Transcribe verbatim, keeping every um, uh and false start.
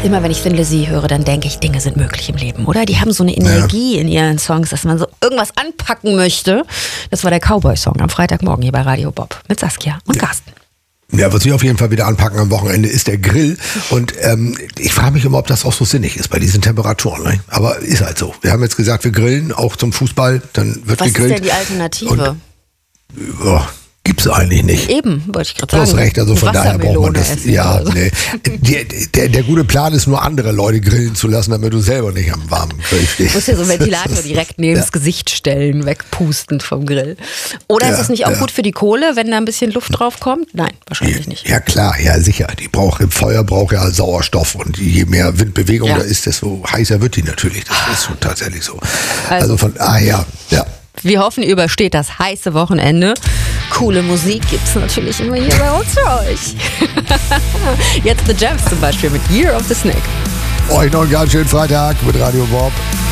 immer wenn ich Thin Lizzy höre, dann denke ich, Dinge sind möglich im Leben, oder? Die haben so eine Energie ja. in ihren Songs, dass man so irgendwas anpacken möchte. Das war der Cowboy-Song am Freitagmorgen hier bei Radio Bob mit Saskia und ja. Carsten. Ja, was wir auf jeden Fall wieder anpacken am Wochenende ist der Grill. Und ähm, ich frage mich immer, ob das auch so sinnig ist bei diesen Temperaturen. Ne? Aber ist halt so. Wir haben jetzt gesagt, wir grillen auch zum Fußball. Dann wird was gegrillt. Was ist denn die Alternative? Und, oh, gibt's eigentlich nicht. Eben, wollte ich gerade sagen. Du hast recht, also von daher braucht man das. Essen ja, also. nee. der, der, der gute Plan ist nur, andere Leute grillen zu lassen, damit du selber nicht am warmen Grill stehst. Du musst dir so einen Ventilator direkt neben ja. das Gesicht stellen, wegpustend vom Grill. Oder ja, ist es nicht auch ja. gut für die Kohle, wenn da ein bisschen Luft drauf kommt? Nein, wahrscheinlich ja, nicht. Ja klar, ja sicher. Die braucht im Feuer braucht ja Sauerstoff und je mehr Windbewegung ja. da ist, desto heißer wird die natürlich. Das ist schon tatsächlich so. Also, also von daher, ja. Wir hoffen, ihr übersteht das heiße Wochenende. Coole Musik gibt's natürlich immer hier bei uns für euch. Jetzt The Gems zum Beispiel mit Year of the Snake. Euch noch einen ganz schönen Freitag mit Radio Bob.